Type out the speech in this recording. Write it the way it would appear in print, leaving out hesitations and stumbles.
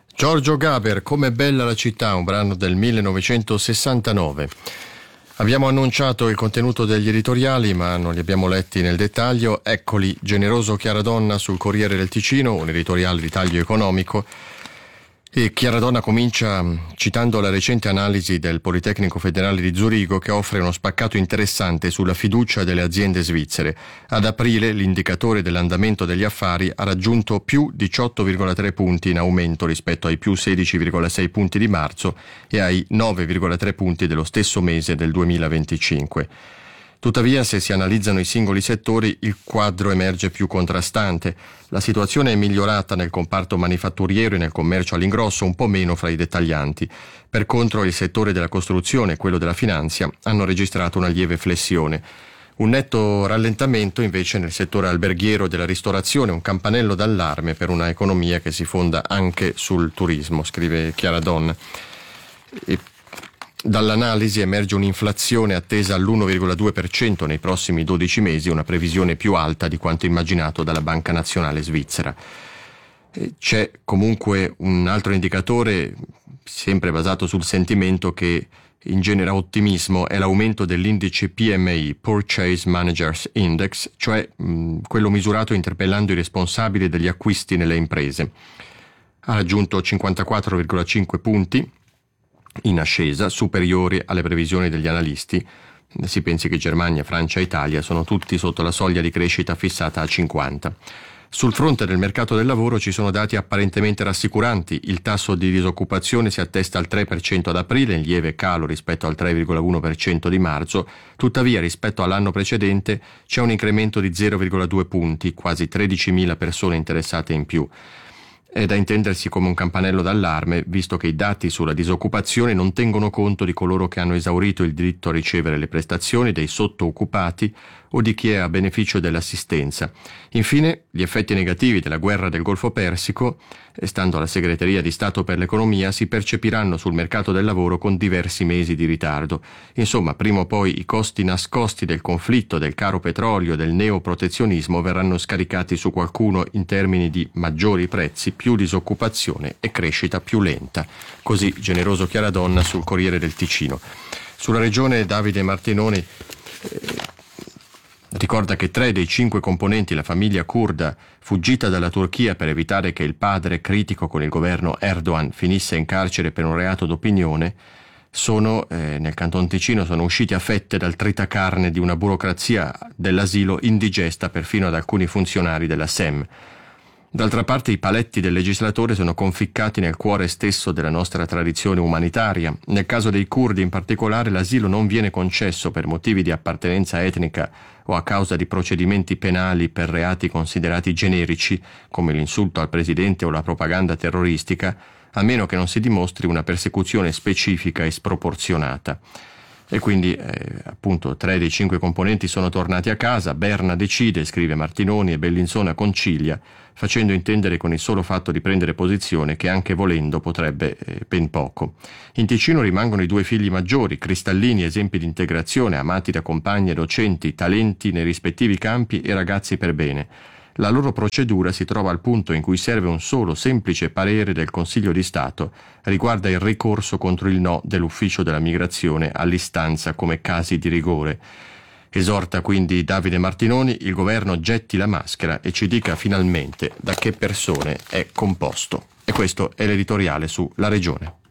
Giorgio Gaber, Com'è bella la città, un brano del 1969. Abbiamo annunciato il contenuto degli editoriali, ma non li abbiamo letti nel dettaglio. Eccoli: Generoso Chiaradonna sul Corriere del Ticino, un editoriale di taglio economico. E Chiaradonna comincia citando la recente analisi del Politecnico Federale di Zurigo, che offre uno spaccato interessante sulla fiducia delle aziende svizzere. Ad aprile l'indicatore dell'andamento degli affari ha raggiunto più 18,3 punti in aumento rispetto ai più 16,6 punti di marzo e ai 9,3 punti dello stesso mese del 2025. Tuttavia, se si analizzano i singoli settori, il quadro emerge più contrastante. La situazione è migliorata nel comparto manifatturiero e nel commercio all'ingrosso, un po' meno fra i dettaglianti. Per contro, il settore della costruzione e quello della finanza hanno registrato una lieve flessione. Un netto rallentamento invece nel settore alberghiero e della ristorazione, un campanello d'allarme per una economia che si fonda anche sul turismo, scrive Chiaradonna. Dall'analisi emerge un'inflazione attesa all'1,2% nei prossimi 12 mesi, una previsione più alta di quanto immaginato dalla Banca Nazionale Svizzera. C'è comunque un altro indicatore, sempre basato sul sentimento, che ingenera ottimismo, è l'aumento dell'indice PMI, Purchase Managers Index, cioè quello misurato interpellando i responsabili degli acquisti nelle imprese. Ha raggiunto 54,5 punti, in ascesa, superiori alle previsioni degli analisti. Si pensi che Germania, Francia e Italia sono tutti sotto la soglia di crescita fissata a 50. Sul fronte del mercato del lavoro ci sono dati apparentemente rassicuranti. Il tasso di disoccupazione si attesta al 3% ad aprile, in lieve calo rispetto al 3,1% di marzo. Tuttavia, rispetto all'anno precedente, c'è un incremento di 0,2 punti, quasi 13.000 persone interessate in più. È da intendersi come un campanello d'allarme, visto che i dati sulla disoccupazione non tengono conto di coloro che hanno esaurito il diritto a ricevere le prestazioni, dei sottooccupati o di chi è a beneficio dell'assistenza. Infine, gli effetti negativi della guerra del Golfo Persico, stando alla Segreteria di Stato per l'Economia, si percepiranno sul mercato del lavoro con diversi mesi di ritardo. Insomma, prima o poi i costi nascosti del conflitto, del caro petrolio, del neoprotezionismo verranno scaricati su qualcuno in termini di maggiori prezzi, più disoccupazione e crescita più lenta. Così Generoso Chiaradonna sul Corriere del Ticino. Sulla regione Davide Martinoni ricorda che 3 dei 5 componenti della famiglia curda fuggita dalla Turchia per evitare che il padre, critico con il governo Erdogan, finisse in carcere per un reato d'opinione, nel Canton Ticino sono usciti a fette dal tritacarne di una burocrazia dell'asilo indigesta perfino ad alcuni funzionari della SEM. D'altra parte i paletti del legislatore sono conficcati nel cuore stesso della nostra tradizione umanitaria. Nel caso dei curdi in particolare l'asilo non viene concesso per motivi di appartenenza etnica o a causa di procedimenti penali per reati considerati generici, come l'insulto al presidente o la propaganda terroristica, a meno che non si dimostri una persecuzione specifica e sproporzionata. E quindi appunto 3 dei 5 componenti sono tornati a casa. Berna decide, scrive Martinoni, e Bellinzona concilia, facendo intendere con il solo fatto di prendere posizione che anche volendo potrebbe ben poco. In Ticino rimangono i 2 figli maggiori, cristallini esempi di integrazione, amati da compagni e docenti, talenti nei rispettivi campi e ragazzi per bene. La loro procedura si trova al punto in cui serve un solo semplice parere del Consiglio di Stato, riguarda il ricorso contro il no dell'Ufficio della Migrazione all'istanza come casi di rigore. Esorta quindi Davide Martinoni: il governo getti la maschera e ci dica finalmente da che persone è composto. E questo è l'editoriale su La Regione.